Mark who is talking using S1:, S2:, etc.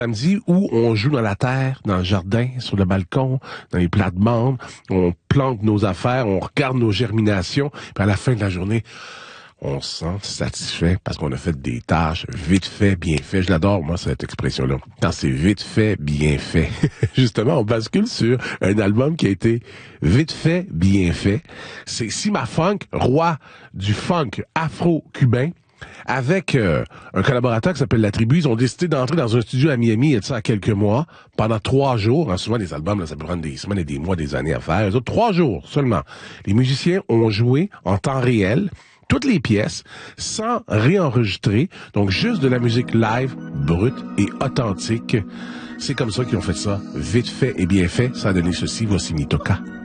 S1: Samedi où on joue dans la terre, dans le jardin, sur le balcon, dans les plates-bandes, on plante nos affaires, on regarde nos germinations, puis à la fin de la journée, on se sent satisfait parce qu'on a fait des tâches vite fait, bien fait. Je l'adore, moi, cette expression-là. Quand c'est vite fait, bien fait. Justement, on bascule sur un album qui a été vite fait, bien fait. C'est Sima Funk, roi du funk afro-cubain. Avec un collaborateur qui s'appelle La Tribu, ils ont décidé d'entrer dans un studio à Miami, il y a de ça quelques mois, pendant 3 jours. Hein, souvent, les albums, là, ça peut prendre des semaines et des mois, des années à faire. Les autres, 3 jours seulement. Les musiciens ont joué en temps réel toutes les pièces, sans réenregistrer. Donc, juste de la musique live, brute et authentique. C'est comme ça qu'ils ont fait ça. Vite fait et bien fait. Ça a donné ceci. Voici Mitoka.